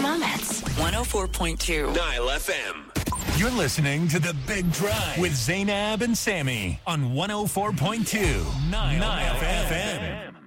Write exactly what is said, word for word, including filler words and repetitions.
moments. one oh four point two Nile F M. You're listening to The Big Drive with Zainab and Sammy on one oh four point two Nile, Nile F M.